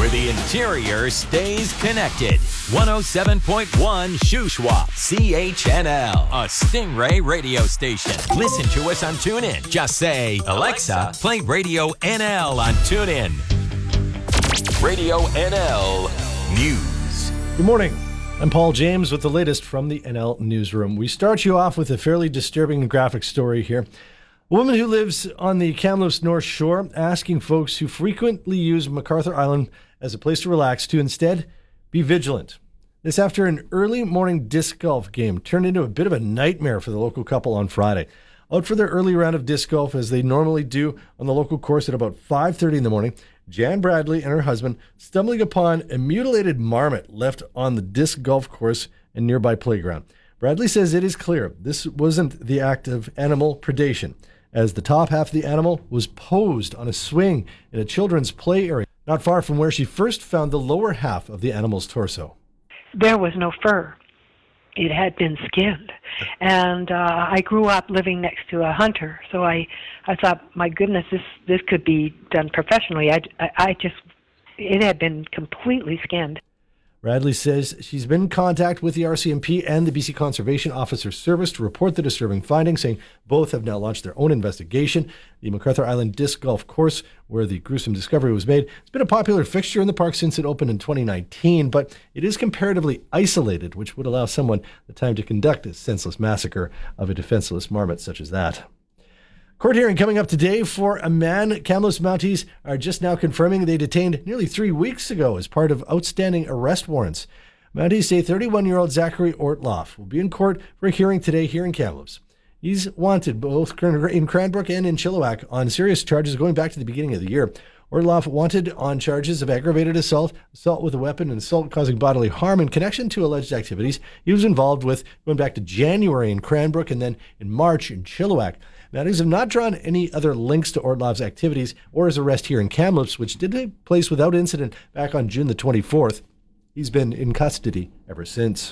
where the interior stays connected. 107.1 Shuswap, CHNL, a Stingray radio station. Listen to us on TuneIn. Just say, Alexa, play Radio NL on TuneIn. Radio NL News. Good morning. I'm Paul James with the latest from the NL Newsroom. We start you off with a fairly disturbing and graphic story here. A woman who lives on the Kamloops North Shore asking folks who frequently use MacArthur Island as a place to relax to instead be vigilant. This after an early morning disc golf game turned into a bit of a nightmare for the local couple on Friday. Out for their early round of disc golf as they normally do on the local course at about 5:30 in the morning, Jan Bradley and her husband stumbling upon a mutilated marmot left on the disc golf course and nearby playground. Bradley says it is clear this wasn't the act of animal predation, as the top half of the animal was posed on a swing in a children's play area, not far from where she first found the lower half of the animal's torso. There was no fur. It had been skinned. And I grew up living next to a hunter, so I thought, my goodness, this could be done professionally. It had been completely skinned. Bradley says she's been in contact with the RCMP and the BC Conservation Officer Service to report the disturbing findings, saying both have now launched their own investigation. The MacArthur Island disc golf course, where the gruesome discovery was made, has been a popular fixture in the park since it opened in 2019, but it is comparatively isolated, which would allow someone the time to conduct a senseless massacre of a defenseless marmot such as that. Court hearing coming up today for a man Kamloops Mounties are just now confirming they detained nearly 3 weeks ago as part of outstanding arrest warrants. Mounties say 31-year-old Zachary Ortloff will be in court for a hearing today here in Kamloops. He's wanted both in Cranbrook and in Chilliwack on serious charges going back to the beginning of the year. Ortloff wanted on charges of aggravated assault, assault with a weapon, and assault causing bodily harm in connection to alleged activities he was involved with going back to January in Cranbrook and then in March in Chilliwack. Mounties have not drawn any other links to Ortloff's activities or his arrest here in Kamloops, which did take place without incident back on June the 24th. He's been in custody ever since.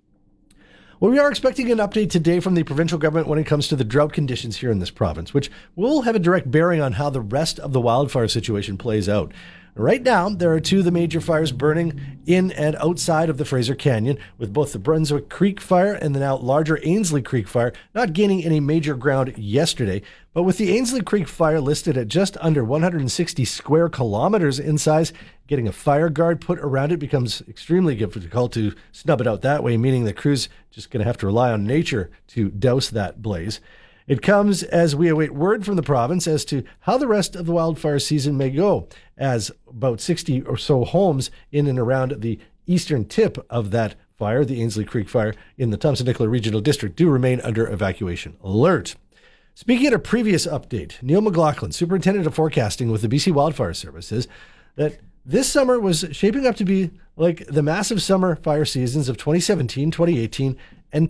Well, we are expecting an update today from the provincial government when it comes to the drought conditions here in this province, which will have a direct bearing on how the rest of the wildfire situation plays out. Right now, there are two of the major fires burning in and outside of the Fraser Canyon, with both the Brunswick Creek fire and the now larger Ainslie Creek fire not gaining any major ground yesterday. But with the Ainslie Creek fire listed at just under 160 square kilometers in size, getting a fire guard put around it becomes extremely difficult to snub it out that way, meaning the crew's just going to have to rely on nature to douse that blaze. It comes as we await word from the province as to how the rest of the wildfire season may go, as about 60 or so homes in and around the eastern tip of that fire, the Ainslie Creek fire in the Thompson-Nicola Regional District, do remain under evacuation alert. Speaking at a previous update, Neil McLaughlin, Superintendent of Forecasting with the BC Wildfire Service, says that this summer was shaping up to be like the massive summer fire seasons of 2017, 2018, and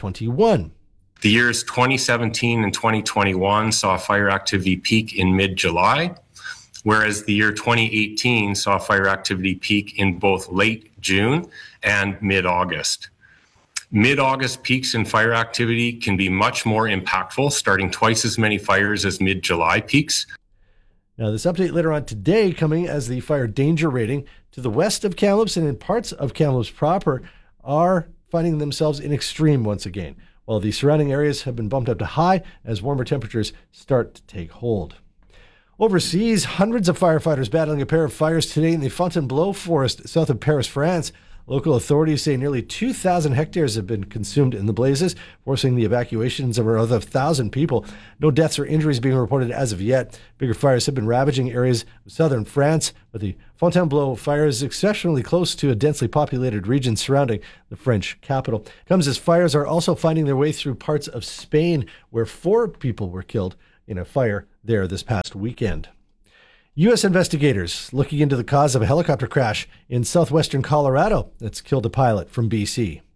2021. The years 2017 and 2021 saw fire activity peak in mid-July, whereas the year 2018 saw fire activity peak in both late June and mid-August. Mid-August peaks in fire activity can be much more impactful, starting twice as many fires as mid-July peaks. Now, this update later on today coming as the fire danger rating to the west of Kamloops and in parts of Kamloops proper are finding themselves in extreme once again, while the surrounding areas have been bumped up to high as warmer temperatures start to take hold. Overseas, hundreds of firefighters battling a pair of fires today in the Fontainebleau forest south of Paris, France. Local authorities say nearly 2,000 hectares have been consumed in the blazes, forcing the evacuations of around 1,000 people. No deaths or injuries being reported as of yet. Bigger fires have been ravaging areas of southern France, but the Fontainebleau fire is exceptionally close to a densely populated region surrounding the French capital. It comes as fires are also finding their way through parts of Spain, where 4 people were killed in a fire there this past weekend. U.S. investigators looking into the cause of a helicopter crash in southwestern Colorado that's killed a pilot from BC.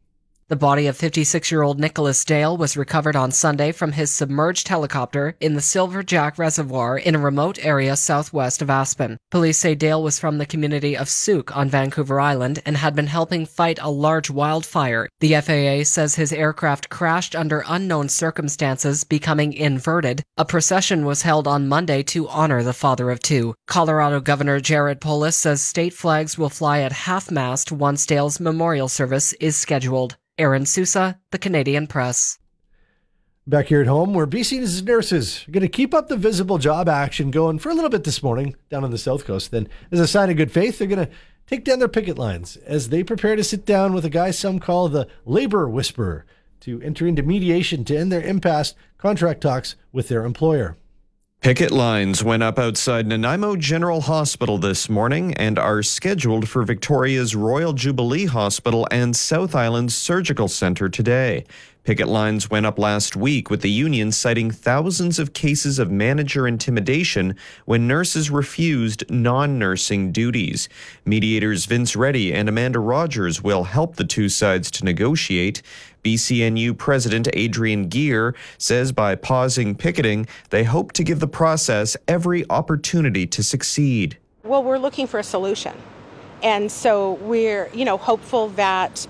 The body of 56-year-old Nicholas Dale was recovered on Sunday from his submerged helicopter in the Silver Jack Reservoir in a remote area southwest of Aspen. Police say Dale was from the community of Souk on Vancouver Island and had been helping fight a large wildfire. The FAA says his aircraft crashed under unknown circumstances, becoming inverted. A procession was held on Monday to honor the father of two. Colorado Governor Jared Polis says state flags will fly at half-mast once Dale's memorial service is scheduled. Aaron Sousa, The Canadian Press. Back here at home, where BC's nurses are going to keep up the visible job action going for a little bit this morning down on the South Coast. Then, as a sign of good faith, they're going to take down their picket lines as they prepare to sit down with a guy some call the labor whisperer to enter into mediation to end their impasse contract talks with their employer. Picket lines went up outside Nanaimo General Hospital this morning and are scheduled for Victoria's Royal Jubilee Hospital and South Island Surgical Centre today. Picket lines went up last week with the union citing thousands of cases of manager intimidation when nurses refused non-nursing duties. Mediators Vince Reddy and Amanda Rogers will help the two sides to negotiate. BCNU President Adrian Geer says by pausing picketing, they hope to give the process every opportunity to succeed. Well, we're looking for a solution. And so we're, hopeful that,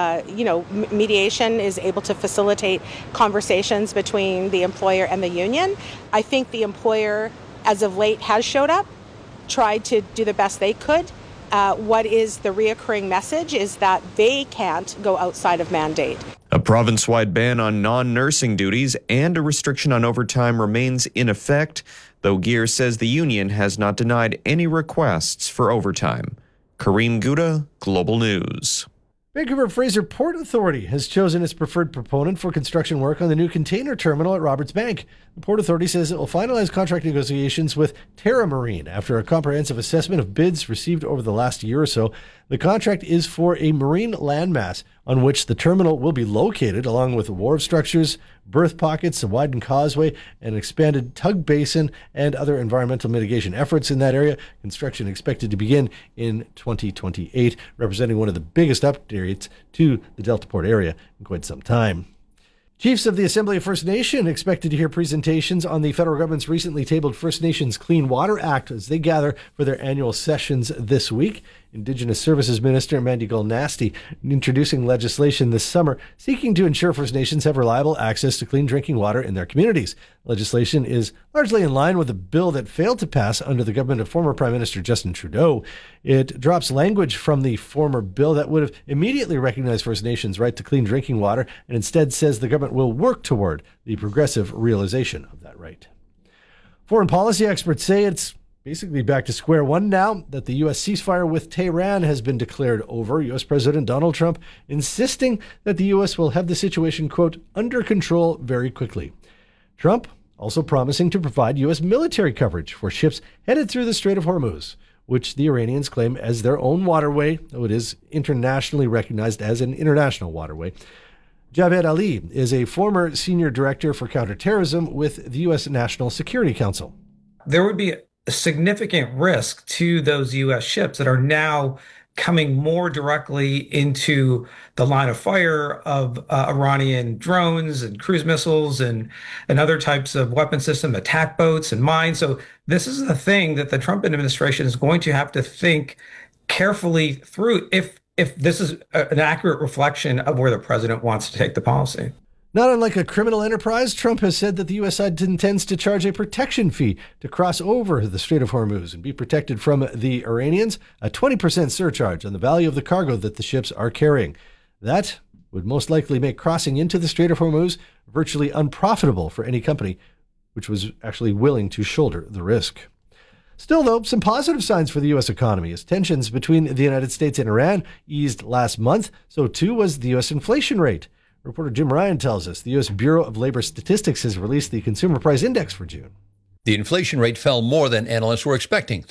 mediation is able to facilitate conversations between the employer and the union. I think the employer, as of late, has showed up, tried to do the best they could. What is the reoccurring message is that they can't go outside of mandate. A province-wide ban on non-nursing duties and a restriction on overtime remains in effect, though Geer says the union has not denied any requests for overtime. Kareem Gouda, Global News. Vancouver Fraser Port Authority has chosen its preferred proponent for construction work on the new container terminal at Roberts Bank. The Port Authority says it will finalize contract negotiations with Terra Marine after a comprehensive assessment of bids received over the last year or so. The contract is for a marine landmass on which the terminal will be located, along with wharf structures, berth pockets, a widened causeway, an expanded tug basin, and other environmental mitigation efforts in that area. Construction expected to begin in 2028, representing one of the biggest upgrades to the Deltaport area in quite some time. Chiefs of the Assembly of First Nation expected to hear presentations on the federal government's recently tabled First Nations Clean Water Act as they gather for their annual sessions this week. Indigenous Services Minister Mandy Gulnasty introducing legislation this summer seeking to ensure First Nations have reliable access to clean drinking water in their communities. Legislation is largely in line with a bill that failed to pass under the government of former Prime Minister Justin Trudeau. It drops language from the former bill that would have immediately recognized First Nations' right to clean drinking water and instead says the government will work toward the progressive realization of that right. Foreign policy experts say it's basically back to square one now that the U.S. ceasefire with Tehran has been declared over. U.S. President Donald Trump insisting that the U.S. will have the situation, quote, under control very quickly. Trump also promising to provide U.S. military coverage for ships headed through the Strait of Hormuz, which the Iranians claim as their own waterway, though it is internationally recognized as an international waterway. Javed Ali is a former senior director for counterterrorism with the U.S. National Security Council. There would be a significant risk to those U.S. ships that are now coming more directly into the line of fire of Iranian drones and cruise missiles and other types of weapon system, attack boats and mines. So this is the thing that the Trump administration is going to have to think carefully through if this is an accurate reflection of where the president wants to take the policy. Not unlike a criminal enterprise, Trump has said that the U.S. side intends to charge a protection fee to cross over the Strait of Hormuz and be protected from the Iranians, a 20% surcharge on the value of the cargo that the ships are carrying. That would most likely make crossing into the Strait of Hormuz virtually unprofitable for any company which was actually willing to shoulder the risk. Still, though, some positive signs for the U.S. economy as tensions between the United States and Iran eased last month. So, too, was the U.S. inflation rate. Reporter Jim Ryan tells us the U.S. Bureau of Labor Statistics has released the Consumer Price Index for June. The inflation rate fell more than analysts were expecting,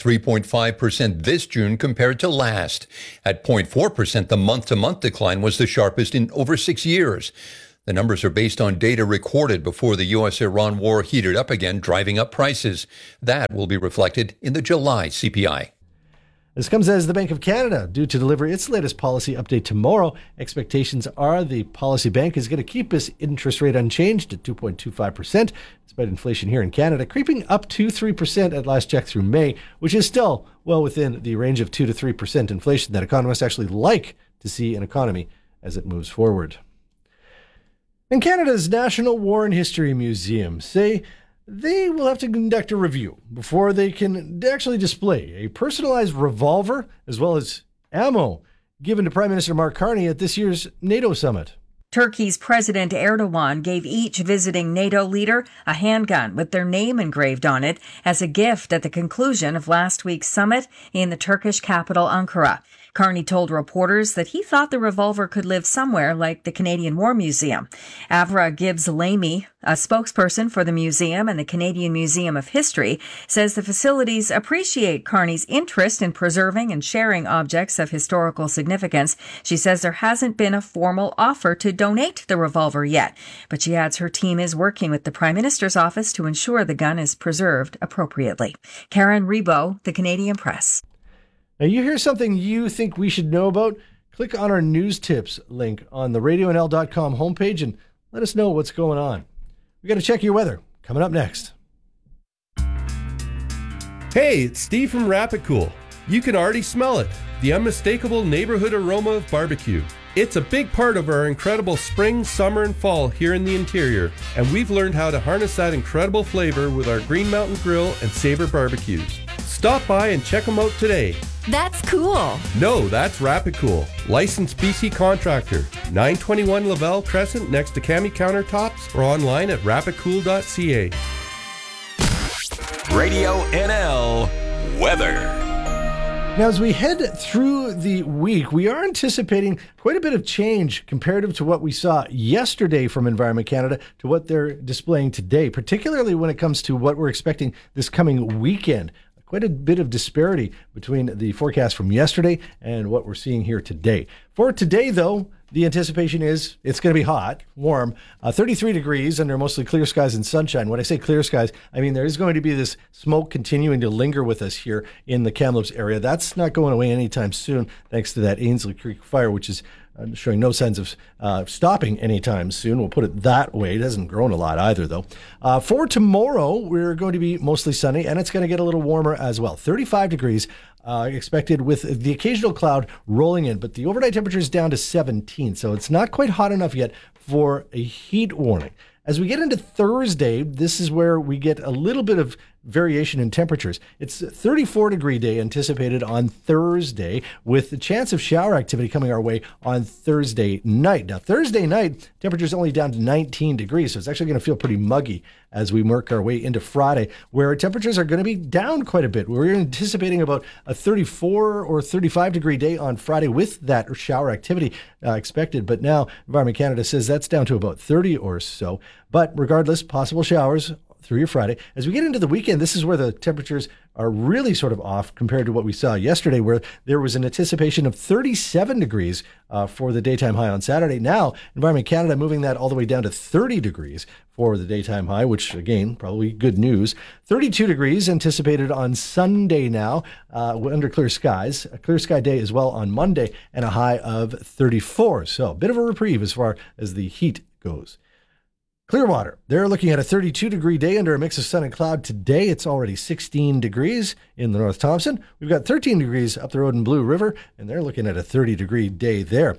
3.5% this June compared to last. At 0.4%, the month-to-month decline was the sharpest in over 6 years. The numbers are based on data recorded before the U.S.-Iran war heated up again, driving up prices. That will be reflected in the July CPI. This comes as the Bank of Canada, due to deliver its latest policy update tomorrow. Expectations are the policy bank is going to keep its interest rate unchanged at 2.25%, despite inflation here in Canada creeping up to 3% at last check through May, which is still well within the range of 2 to 3% inflation that economists actually like to see in an economy as it moves forward. And Canada's National War and History Museum say they will have to conduct a review before they can actually display a personalized revolver as well as ammo given to Prime Minister Mark Carney at this year's NATO summit. Turkey's President Erdogan gave each visiting NATO leader a handgun with their name engraved on it as a gift at the conclusion of last week's summit in the Turkish capital, Ankara. Carney told reporters that he thought the revolver could live somewhere like the Canadian War Museum. Avra Gibbs-Lamy, a spokesperson for the museum and the Canadian Museum of History, says the facilities appreciate Carney's interest in preserving and sharing objects of historical significance. She says there hasn't been a formal offer to donate the revolver yet, but she adds her team is working with the Prime Minister's office to ensure the gun is preserved appropriately. Karen Rebo, The Canadian Press. Now, you hear something you think we should know about? Click on our news tips link on the radionl.com homepage and let us know what's going on. We got to check your weather. Coming up next. Hey, it's Steve from Rapid Cool. You can already smell it, the unmistakable neighborhood aroma of barbecue. It's a big part of our incredible spring, summer, and fall here in the interior, and we've learned how to harness that incredible flavor with our Green Mountain Grill and Savor barbecues. Stop by and check them out today. That's cool. No, that's Rapid Cool. Licensed BC contractor. 921 Lavelle Crescent next to Cami Countertops or online at rapidcool.ca. Radio NL weather. Now, as we head through the week, we are anticipating quite a bit of change comparative to what we saw yesterday from Environment Canada to what they're displaying today, particularly when it comes to what we're expecting this coming weekend. Quite a bit of disparity between the forecast from yesterday and what we're seeing here today. For today, though, the anticipation is it's going to be hot, warm, 33 degrees under mostly clear skies and sunshine. When I say clear skies, I mean there is going to be this smoke continuing to linger with us here in the Kamloops area. That's not going away anytime soon, thanks to that Ainslie Creek fire, which is showing no signs of stopping anytime soon. We'll put it that way. It hasn't grown a lot either, though. For tomorrow, we're going to be mostly sunny, and it's going to get a little warmer as well. 35 degrees expected with the occasional cloud rolling in, but the overnight temperature is down to 17, so it's not quite hot enough yet for a heat warning. As we get into Thursday, this is where we get a little bit of variation in temperatures. It's a 34-degree day anticipated on Thursday with the chance of shower activity coming our way on Thursday night. Now, Thursday night, temperature's only down to 19 degrees, so it's actually going to feel pretty muggy as we work our way into Friday, where temperatures are going to be down quite a bit. We're anticipating about a 34 or 35-degree day on Friday with that shower activity expected, but now Environment Canada says that's down to about 30 or so. But regardless, possible showers through your Friday. As we get into the weekend, this is where the temperatures are really sort of off compared to what we saw yesterday, where there was an anticipation of 37 degrees for the daytime high on Saturday. Now, Environment Canada moving that all the way down to 30 degrees for the daytime high, which, again, probably good news. 32 degrees anticipated on Sunday now under clear skies. A clear sky day as well on Monday, and a high of 34. So a bit of a reprieve as far as the heat goes. Clearwater, they're looking at a 32-degree day under a mix of sun and cloud today. It's already 16 degrees in the North Thompson. We've got 13 degrees up the road in Blue River, and they're looking at a 30-degree day there.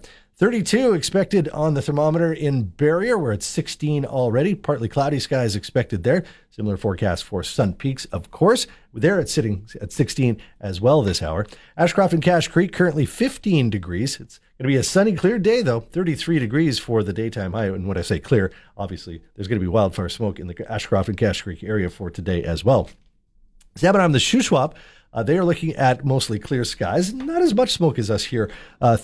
32 expected on the thermometer in Barrier, where it's 16 already. Partly cloudy skies expected there. Similar forecast for Sun Peaks, of course. There it's sitting at 16 as well this hour. Ashcroft and Cache Creek, currently 15 degrees. It's going to be a sunny, clear day, though. 33 degrees for the daytime high. And when I say clear, obviously, there's going to be wildfire smoke in the Ashcroft and Cache Creek area for today as well. Zabanam, the Shuswap, they are looking at mostly clear skies. Not as much smoke as us here.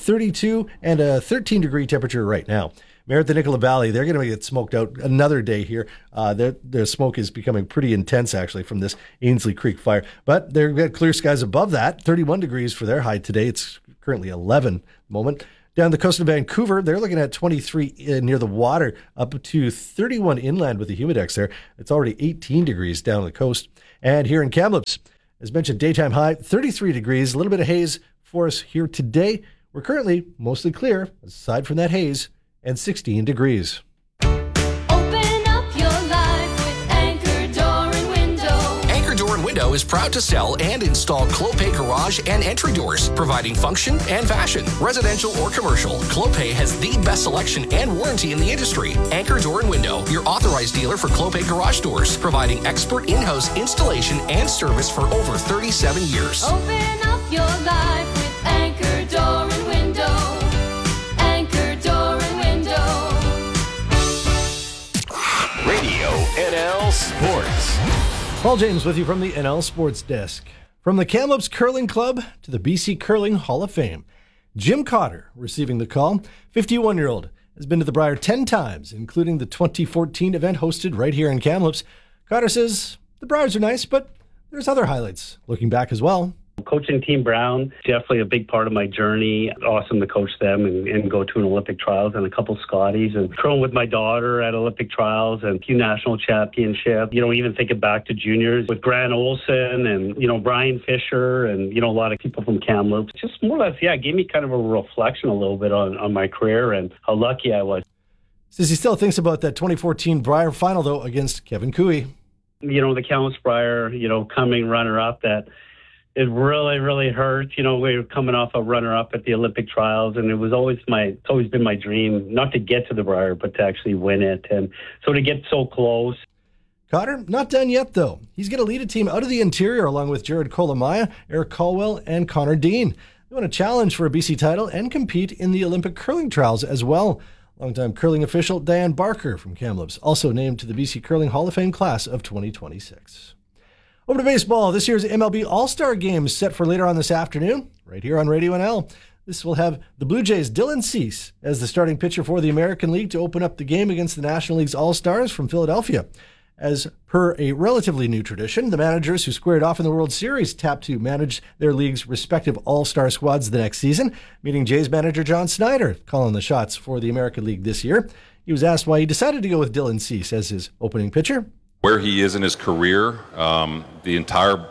32 and a 13-degree temperature right now. Merritt, the Nicola Valley, they're going to get smoked out another day here. Their smoke is becoming pretty intense, actually, from this Ainslie Creek fire. But they've got clear skies above that. 31 degrees for their high today. It's currently 11 at the moment. Down the coast of Vancouver, they're looking at 23 near the water, up to 31 inland with the humidex there. It's already 18 degrees down the coast. And here in Kamloops, As mentioned, daytime high 33 degrees, a little bit of haze for us here today. We're currently mostly clear, aside from that haze, and 16 degrees. Window is proud to sell and install Clopay garage and entry doors, providing function and fashion. Residential or commercial, Clopay has the best selection and warranty in the industry. Anchor Door and Window, your authorized dealer for Clopay garage doors, providing expert in-house installation and service for over 37 years. Open up your life with Anchor Door and Window. Anchor Door and Window. Radio NL Sports. Paul James with you from the NL Sports Desk. From the Kamloops Curling Club to the BC Curling Hall of Fame, Jim Cotter receiving the call. 51-year-old has been to the Brier 10 times, including the 2014 event hosted right here in Kamloops. Cotter says the Briers are nice, but there's other highlights looking back as well. Coaching Team Brown, definitely a big part of my journey. Awesome to coach them and go to an Olympic trials and a couple Scotties, and curling with my daughter at Olympic trials and a few national championships. Even thinking back to juniors with Grant Olson and, Brian Fisher and, a lot of people from Kamloops. Just more or less, it gave me kind of a reflection a little bit on my career and how lucky I was. Says he still thinks about that 2014 Brier final, though, against Kevin Cooey. The Kamloops Brier, coming runner-up, that it really, really hurt. We were coming off a runner-up at the Olympic trials, and it's always been my dream, not to get to the Brier, but to actually win it. And so to get so close. Cotter, not done yet, though. He's going to lead a team out of the interior along with Jared Kolomaya, Eric Caldwell, and Connor Dean. They want to challenge for a BC title and compete in the Olympic curling trials as well. Longtime curling official Diane Barker from Kamloops, also named to the BC Curling Hall of Fame class of 2026. Over to baseball. This year's MLB All-Star Game is set for later on this afternoon, right here on Radio NL. This will have the Blue Jays' Dylan Cease as the starting pitcher for the American League to open up the game against the National League's All-Stars from Philadelphia. As per a relatively new tradition, the managers who squared off in the World Series tapped to manage their league's respective All-Star squads the next season, meeting Jays manager John Snyder calling the shots for the American League this year. He was asked why he decided to go with Dylan Cease as his opening pitcher. Where he is in his career, the entire,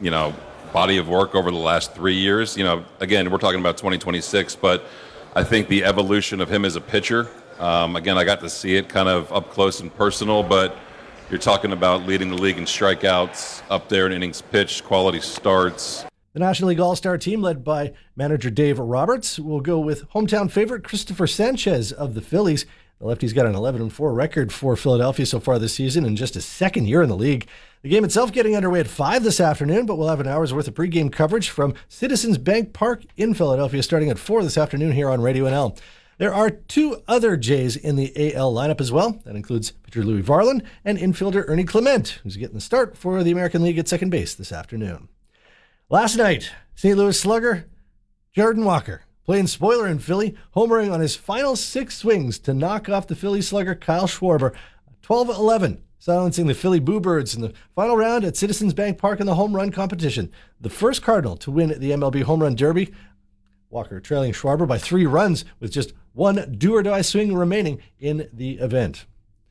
body of work over the last 3 years. Again, we're talking about 2026, but I think the evolution of him as a pitcher, again, I got to see it kind of up close and personal, but you're talking about leading the league in strikeouts, up there in innings pitched, quality starts. The National League All-Star team, led by manager Dave Roberts, will go with hometown favorite Christopher Sanchez of the Phillies. The lefty's got an 11-4 record for Philadelphia so far this season in just his second year in the league. The game itself getting underway at 5 this afternoon, but we'll have an hour's worth of pregame coverage from Citizens Bank Park in Philadelphia starting at 4 this afternoon here on Radio NL. There are 2 other Jays in the AL lineup as well. That includes pitcher Louis Varland and infielder Ernie Clement, who's getting the start for the American League at second base this afternoon. Last night, St. Louis slugger Jordan Walker playing spoiler in Philly, homering on his final 6 swings to knock off the Philly slugger Kyle Schwarber, 12-11, silencing the Philly Boo Birds in the final round at Citizens Bank Park in the home run competition. The first Cardinal to win the MLB Home Run Derby. Walker trailing Schwarber by 3 runs with just 1 do-or-die swing remaining in the event.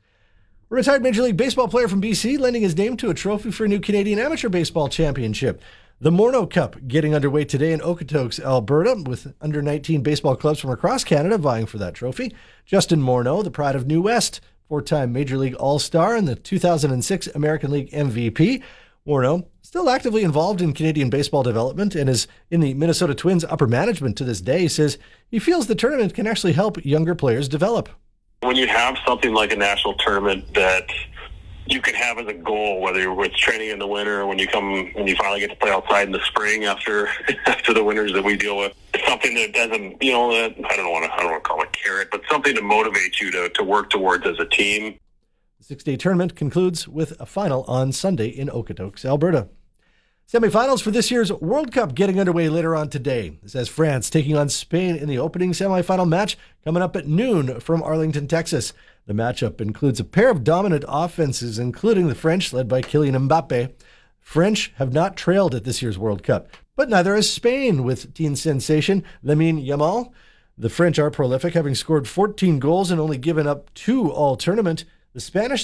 A retired Major League Baseball player from BC lending his name to a trophy for a new Canadian Amateur Baseball Championship. The Morneau Cup getting underway today in Okotoks, Alberta, with under-19 baseball clubs from across Canada vying for that trophy. Justin Morneau, the pride of New West, 4-time Major League All-Star and the 2006 American League MVP. Morneau, still actively involved in Canadian baseball development and is in the Minnesota Twins upper management to this day, says he feels the tournament can actually help younger players develop. When you have something like a national tournament that you can have as a goal, whether it's training in the winter or when you finally get to play outside in the spring after the winters that we deal with. It's something that doesn't, I don't want to call it carrot, but something to motivate you to work towards as a team. The 6-day tournament concludes with a final on Sunday in Okotoks, Alberta. Semifinals for this year's World Cup getting underway later on today. This has France taking on Spain in the opening semifinal match coming up at noon from Arlington, Texas. The matchup includes a pair of dominant offenses, including the French, led by Kylian Mbappe. French have not trailed at this year's World Cup, but neither has Spain with teen sensation Lamine Yamal. The French are prolific, having scored 14 goals and only given up 2 all-tournament. The Spanish, though,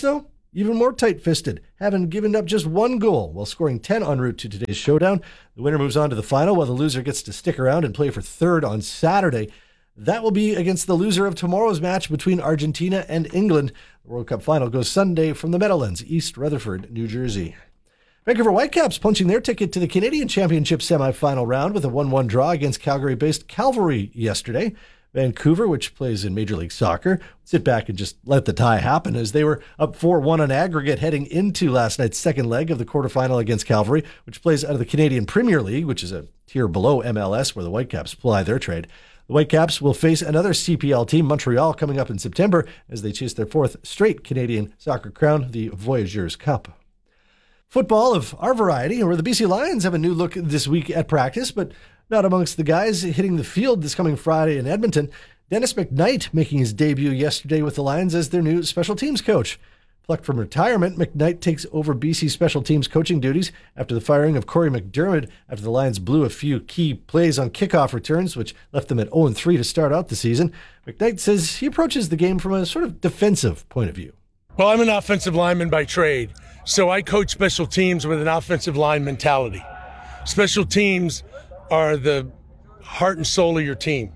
even more tight-fisted, having given up just one goal while scoring 10 en route to today's showdown. The winner moves on to the final, while the loser gets to stick around and play for third on Saturday. That will be against the loser of tomorrow's match between Argentina and England. The World Cup final goes Sunday from the Meadowlands, East Rutherford, New Jersey. Vancouver Whitecaps punching their ticket to the Canadian Championship semi-final round with a 1-1 draw against Calgary-based Cavalry yesterday. Vancouver, which plays in Major League Soccer, sit back and just let the tie happen as they were up 4-1 on aggregate heading into last night's second leg of the quarterfinal against Cavalry, which plays out of the Canadian Premier League, which is a tier below MLS where the Whitecaps ply their trade. The Whitecaps will face another CPL team, Montreal, coming up in September as they chase their fourth straight Canadian soccer crown, the Voyageurs Cup. Football of our variety, where the BC Lions have a new look this week at practice, but not amongst the guys hitting the field this coming Friday in Edmonton. Dennis McKnight making his debut yesterday with the Lions as their new special teams coach. Plucked from retirement, McKnight takes over BC special teams coaching duties after the firing of Corey McDermott after the Lions blew a few key plays on kickoff returns, which left them at 0-3 to start out the season. McKnight says he approaches the game from a sort of defensive point of view. Well, I'm an offensive lineman by trade, so I coach special teams with an offensive line mentality. Special teams are the heart and soul of your team.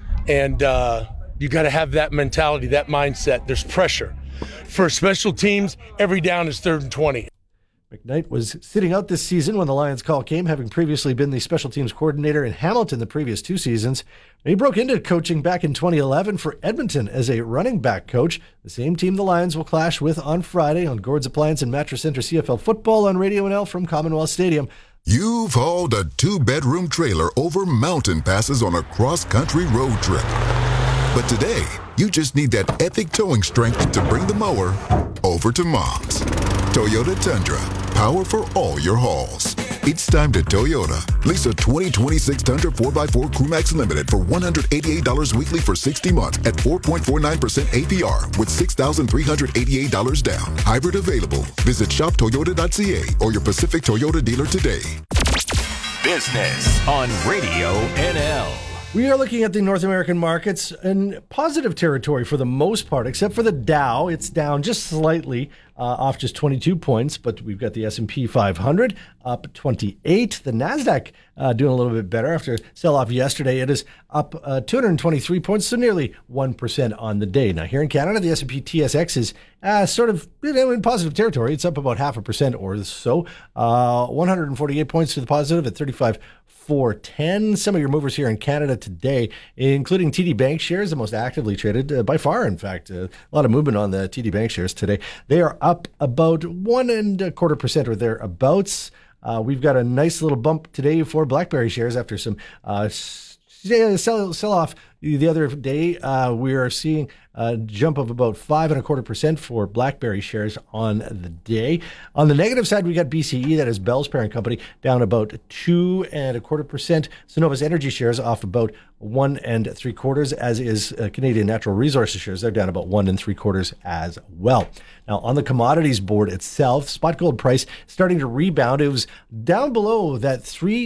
And you got to have that mentality, that mindset. There's pressure. For special teams, every down is 3rd and 20. McKnight was sitting out this season when the Lions call came, having previously been the special teams coordinator in Hamilton the previous 2 seasons. He broke into coaching back in 2011 for Edmonton as a running back coach, the same team the Lions will clash with on Friday on Gord's Appliance and Mattress Center CFL football on Radio NL from Commonwealth Stadium. You've hauled a 2-bedroom trailer over mountain passes on a cross-country road trip. But today, you just need that epic towing strength to bring the mower over to Mom's. Toyota Tundra, power for all your hauls. It's time to Toyota. Lease a 2026 Tundra 4x4 Crewmax Limited for $188 weekly for 60 months at 4.49% APR with $6,388 down. Hybrid available. Visit shoptoyota.ca or your Pacific Toyota dealer today. Business on Radio NL. We are looking at the North American markets in positive territory for the most part, except for the Dow. It's down just slightly, off just 22 points, but we've got the S&P 500 up 28. The NASDAQ doing a little bit better after sell-off yesterday. It is up 223 points, so nearly 1% on the day. Now, here in Canada, the S&P TSX is sort of in positive territory. It's up about 0.5% or so. 148 points to the positive at 35,410. Some of your movers here in Canada today, including TD Bank shares, the most actively traded by far, in fact. A lot of movement on the TD Bank shares today. They are up about 1.25% or thereabouts. We've got a nice little bump today for BlackBerry shares after some sell-off the other day. We are seeing a jump of about 5.25% for BlackBerry shares on the day. On the negative side, we got BCE, that is Bell's parent company, down about 2.25%. Cenovus Energy shares off about 1.75%, as is Canadian Natural Resources shares. They're down about 1.75% as well. Now, on the commodities board itself, spot gold price starting to rebound. It was down below that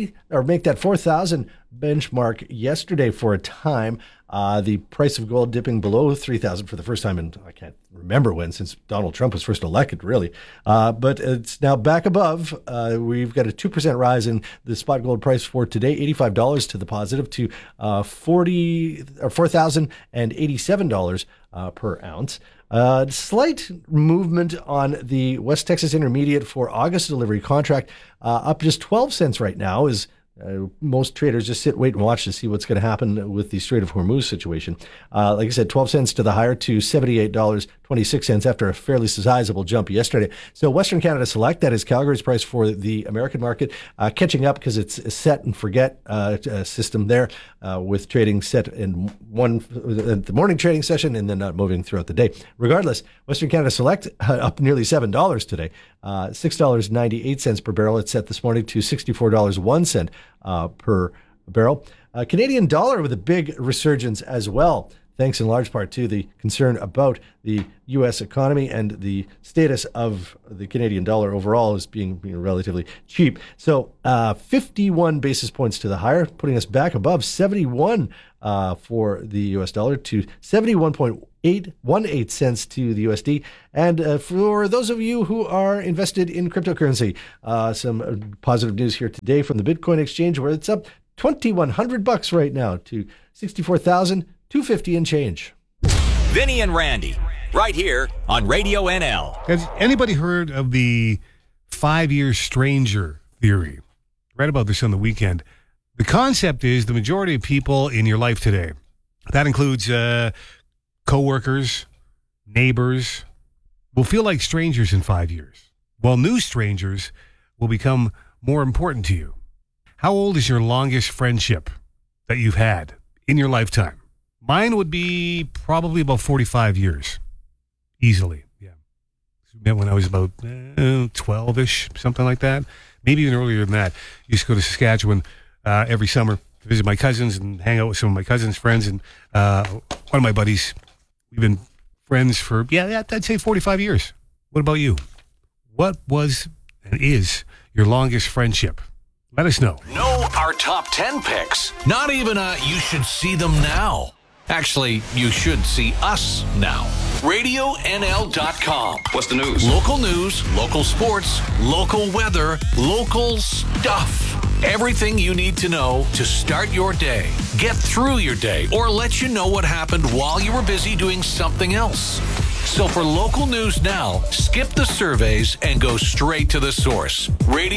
4,000 benchmark yesterday for a time. The price of gold dipping below 3,000 for the first time in, I can't remember when, since Donald Trump was first elected, really. But it's now back above. We've got a 2% rise in the spot gold price for today, $85 to the positive, to $4,087 per ounce. Slight movement on the West Texas Intermediate for August delivery contract, up just 12 cents right now, is most traders just sit, wait, and watch to see what's going to happen with the Strait of Hormuz situation. Like I said, 12 cents to the higher to $78.26 after a fairly sizable jump yesterday. So Western Canada Select, that is Calgary's price for the American market, catching up because it's a set and forget system there, with trading set in the morning trading session and then not moving throughout the day. Regardless, Western Canada Select up nearly $7 today, $6.98 per barrel. It's set this morning to $64.01 per barrel. Canadian dollar with a big resurgence as well. thanks in large part to the concern about the U.S. economy and the status of the Canadian dollar overall as being relatively cheap. So 51 basis points to the higher, putting us back above 71 for the U.S. dollar to 71.818 cents to the USD. And for those of you who are invested in cryptocurrency, some positive news here today from the Bitcoin exchange, where it's up $2,100 right now to $64,250 and change. Vinny and Randy, right here on Radio NL. Has anybody heard of the 5-year stranger theory? Read about this on the weekend. The concept is the majority of people in your life today, that includes coworkers, neighbors, will feel like strangers in 5 years, while new strangers will become more important to you. How old is your longest friendship that you've had in your lifetime? Mine would be probably about 45 years. Easily, yeah. Met when I was about 12-ish, something like that. Maybe even earlier than that. Used to go to Saskatchewan every summer to visit my cousins and hang out with some of my cousins' friends. And one of my buddies, we've been friends for, I'd say 45 years. What about you? What was and is your longest friendship? Let us know. Know our top 10 picks. Not even you should see them now. Actually, you should see us now. RadioNL.com. What's the news? Local news, local sports, local weather, local stuff. Everything you need to know to start your day, get through your day, or let you know what happened while you were busy doing something else. So for local news now, skip the surveys and go straight to the source.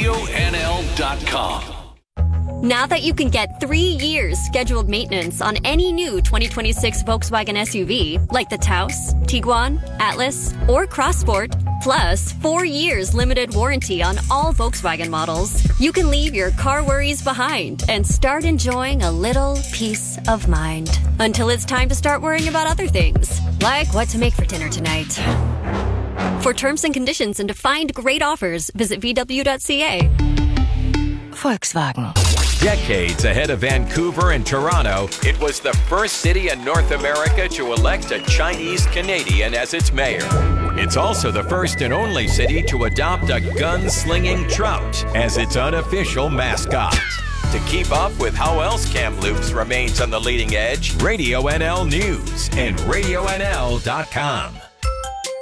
RadioNL.com. Now that you can get 3 years scheduled maintenance on any new 2026 Volkswagen SUV, like the Taos, Tiguan, Atlas, or Crossport, plus 4 years limited warranty on all Volkswagen models, you can leave your car worries behind and start enjoying a little peace of mind. Until it's time to start worrying about other things, like what to make for dinner tonight. For terms and conditions and to find great offers, visit VW.ca. Volkswagen. Decades ahead of Vancouver and Toronto, it was the first city in North America to elect a Chinese Canadian as its mayor. It's also the first and only city to adopt a gun-slinging trout as its unofficial mascot. To keep up with how else Kamloops remains on the leading edge, Radio NL News and RadioNL.com.